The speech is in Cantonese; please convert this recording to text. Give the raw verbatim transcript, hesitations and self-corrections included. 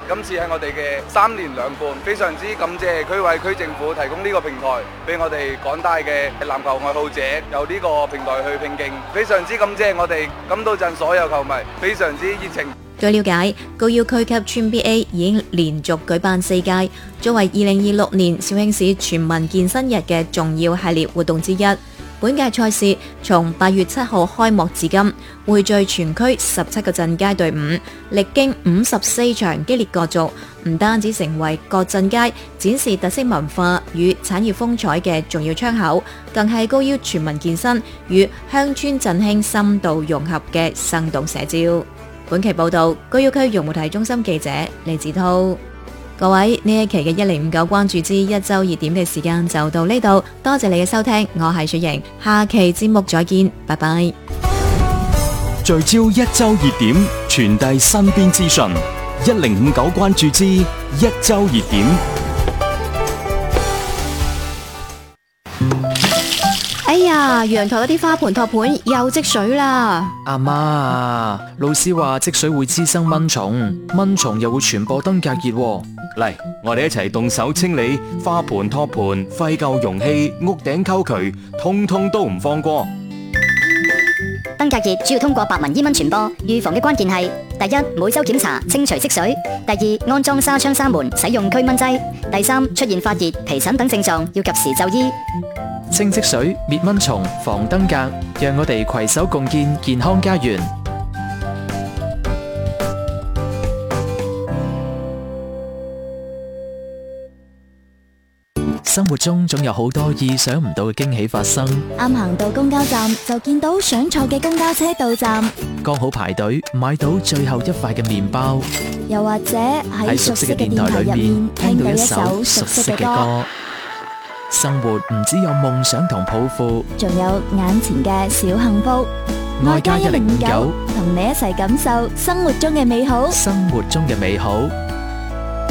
今次喺我哋嘅三年兩半，非常之感謝區委區政府提供呢個平台，俾我哋廣大嘅籃球愛好者有呢個平台去拼勁，非常之感謝我哋金都鎮所有球迷，非常之熱情。 據了解，高要區級村 B A 已經連續舉辦四屆，作為二零二六年肇慶市全民健身日嘅重要系列活動之一。本屆賽事從八月七號開幕至今，匯聚全區十七個鎮街隊伍，歷經五十四場激烈角逐，唔單止成為各鎮街展示特色文化與產業風采嘅重要窗口，更係高要全民健身與鄉村振興深度融合嘅生動寫照。本期報道，高要區融媒體中心記者李子韜。各位，呢一期嘅一零五九關注之一周熱點嘅時間就到呢度，多謝你嘅收聽，我係雪瑩，下期節目再見，拜拜。 聚焦一周熱點，傳遞身邊資訊，一零五九關注之一周熱點。 哎呀，陽台嗰啲花盆托盤又積水啦！ 阿媽啊，老師話積水會滋生蚊蟲，蚊蟲又會傳播登革熱喎。 嚟，我哋一齊動手清理花盆、托盤、廢舊容器、屋頂溝渠，通通都唔放過。 登革熱主要通過白紋伊蚊傳播，預防嘅關鍵係：第一，每周檢查清除積水；第二，安裝紗窗紗門，使用驅蚊劑；第三，出現發熱、皮疹等症狀，要及時就醫。 清積水、滅蚊蟲、防登革，讓我哋攜手共建健康家園。生活中總有好多意想唔到嘅驚喜發生。 啱行到公交站就見到想坐嘅公交車到站， 剛好排隊買到最後一塊嘅麵包， 又或者喺熟悉嘅電台裏面聽到一首熟悉嘅歌。 生活唔只有夢想同抱負， 仲有眼前嘅小幸福。 愛加一零五九， 同你一齊感受生活中嘅美好。 生活中嘅美好。